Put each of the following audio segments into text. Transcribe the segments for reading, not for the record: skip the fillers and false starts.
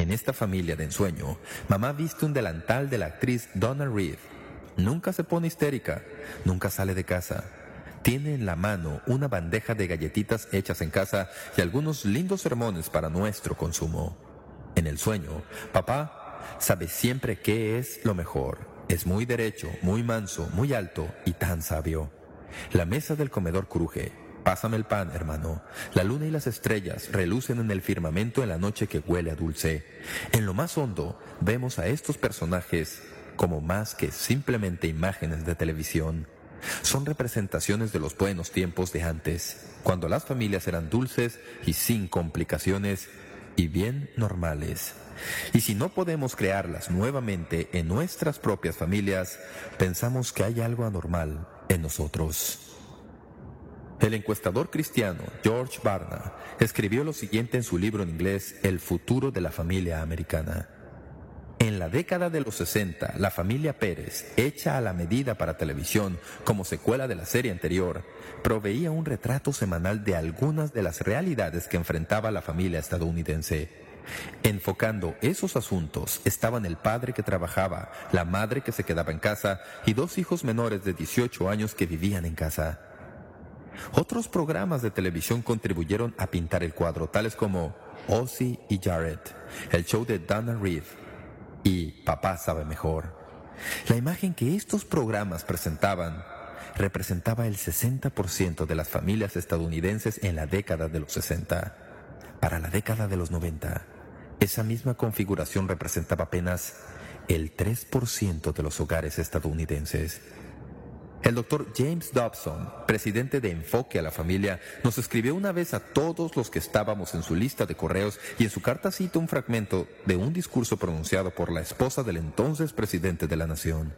En esta familia de ensueño, mamá viste un delantal de la actriz Donna Reed. Nunca se pone histérica, nunca sale de casa. Tiene en la mano una bandeja de galletitas hechas en casa y algunos lindos sermones para nuestro consumo. En el sueño, papá sabe siempre qué es lo mejor. Es muy derecho, muy manso, muy alto y tan sabio. La mesa del comedor cruje. Pásame el pan, hermano. La luna y las estrellas relucen en el firmamento en la noche que huele a dulce. En lo más hondo vemos a estos personajes como más que simplemente imágenes de televisión. Son representaciones de los buenos tiempos de antes, cuando las familias eran dulces y sin complicaciones y bien normales. Y si no podemos crearlas nuevamente en nuestras propias familias, pensamos que hay algo anormal en nosotros. El encuestador cristiano George Barna escribió lo siguiente en su libro en inglés El futuro de la familia americana. En la década de los 60, la familia Pérez, hecha a la medida para televisión como secuela de la serie anterior, proveía un retrato semanal de algunas de las realidades que enfrentaba la familia estadounidense. Enfocando esos asuntos estaban el padre que trabajaba, la madre que se quedaba en casa y dos hijos menores de 18 años que vivían en casa. Otros programas de televisión contribuyeron a pintar el cuadro, tales como Ozzie y Jared, el show de Donna Reed y Papá sabe mejor. La imagen que estos programas presentaban representaba el 60% de las familias estadounidenses en la década de los 60. Para la década de los 90, esa misma configuración representaba apenas el 3% de los hogares estadounidenses. El doctor James Dobson, presidente de Enfoque a la Familia, nos escribió una vez a todos los que estábamos en su lista de correos y en su carta cita un fragmento de un discurso pronunciado por la esposa del entonces presidente de la nación.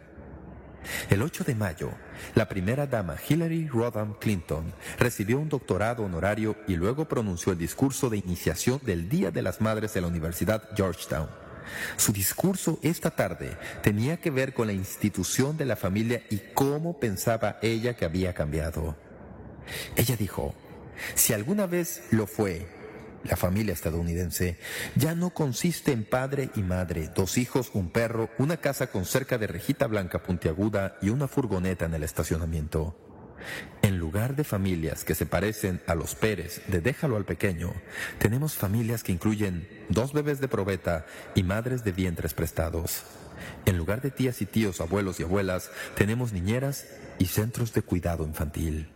El 8 de mayo, la primera dama Hillary Rodham Clinton recibió un doctorado honorario y luego pronunció el discurso de iniciación del Día de las Madres de la Universidad Georgetown. Su discurso esta tarde tenía que ver con la institución de la familia y cómo pensaba ella que había cambiado. Ella dijo, si alguna vez lo fue, la familia estadounidense ya no consiste en padre y madre, dos hijos, un perro, una casa con cerca de rejita blanca puntiaguda y una furgoneta en el estacionamiento. En lugar de familias que se parecen a los Pérez de Déjalo al pequeño, tenemos familias que incluyen 2 bebés de probeta y madres de vientres prestados. En lugar de tías y tíos, abuelos y abuelas, tenemos niñeras y centros de cuidado infantil.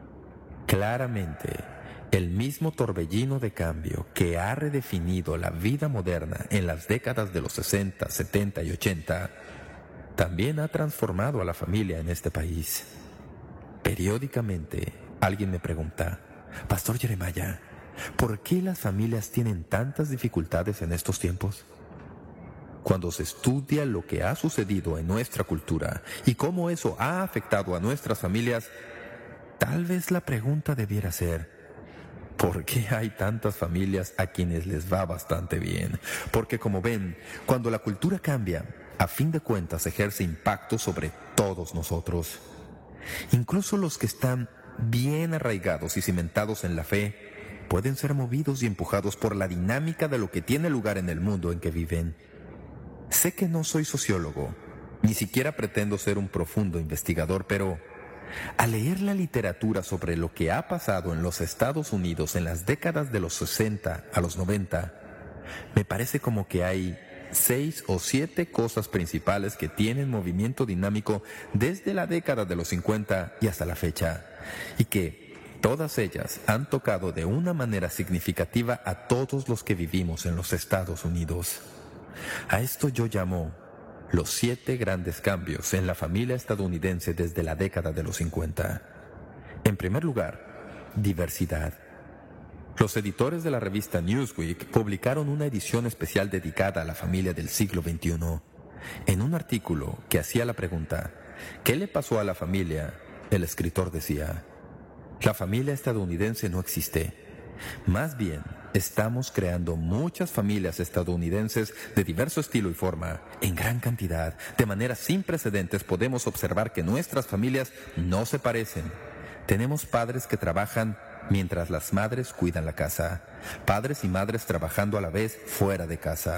Claramente, el mismo torbellino de cambio que ha redefinido la vida moderna en las décadas de los 60, 70 y 80, también ha transformado a la familia en este país. Periódicamente, alguien me pregunta, Pastor Jeremiah, ¿por qué las familias tienen tantas dificultades en estos tiempos? Cuando se estudia lo que ha sucedido en nuestra cultura y cómo eso ha afectado a nuestras familias, tal vez la pregunta debiera ser, ¿por qué hay tantas familias a quienes les va bastante bien? Porque como ven, cuando la cultura cambia, a fin de cuentas ejerce impacto sobre todos nosotros. Incluso los que están bien arraigados y cimentados en la fe pueden ser movidos y empujados por la dinámica de lo que tiene lugar en el mundo en que viven. Sé que no soy sociólogo, ni siquiera pretendo ser un profundo investigador, pero al leer la literatura sobre lo que ha pasado en los Estados Unidos en las décadas de los 60 a los 90, me parece como que hay 6 o 7 cosas principales que tienen movimiento dinámico desde la década de los 50 y hasta la fecha, y que todas ellas han tocado de una manera significativa a todos los que vivimos en los Estados Unidos. A esto yo llamo los 7 grandes cambios en la familia estadounidense desde la década de los 50. En primer lugar, diversidad. Los editores de la revista Newsweek publicaron una edición especial dedicada a la familia del siglo XXI. En un artículo que hacía la pregunta, ¿qué le pasó a la familia?, el escritor decía, la familia estadounidense no existe. Más bien, estamos creando muchas familias estadounidenses de diverso estilo y forma, en gran cantidad. De manera sin precedentes podemos observar que nuestras familias no se parecen. Tenemos padres que trabajan mientras las madres cuidan la casa, padres y madres trabajando a la vez fuera de casa,